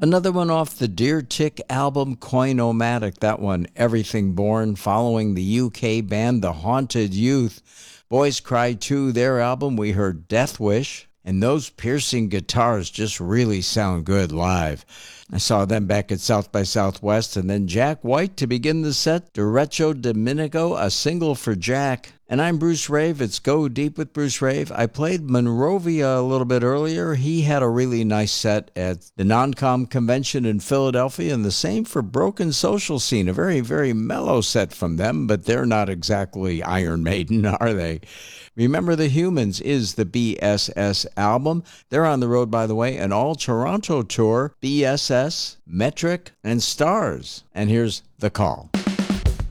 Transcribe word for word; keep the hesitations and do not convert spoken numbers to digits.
Another one off the Deer Tick album, Coin-O-Matic. That one, Everything Born, following the U K band The Haunted Youth. Boys Cry two, their album, we heard Death Wish. And those piercing guitars just really sound good live. I saw them back at South by Southwest. And then Jack White to begin the set, Derecho Dominico, a single for Jack. And I'm Bruce Rave. It's Go Deep with Bruce Rave. I played Monrovia a little bit earlier. He had a really nice set at the Non-Com convention in Philadelphia, and the same for Broken Social Scene. A very, very mellow set from them, but they're not exactly Iron Maiden, are they? Remember the Humans is the B S S album. They're on the road, by the way, an all-Toronto tour, B S S, Metric, and Stars. And here's The Call.